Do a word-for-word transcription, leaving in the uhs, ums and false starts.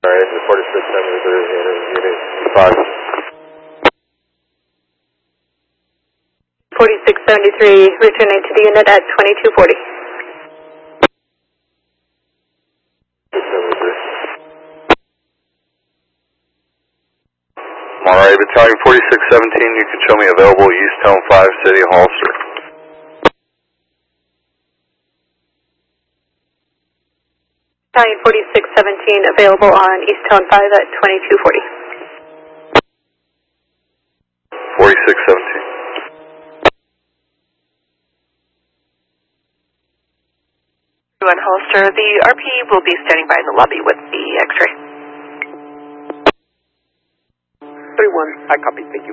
Alright, the forty-six seventy-three unit five. forty-six seventy-three, returning to the unit at twenty-two forty. Alright, Battalion forty-six seventeen, you can show me available East Town five, City Hall, sir. Battalion forty-six seventeen, available on East Town five at twenty-two forty. forty-six seventeen. One Holster, the R P will be standing by in the lobby with the X-ray. three one, I copy, thank you.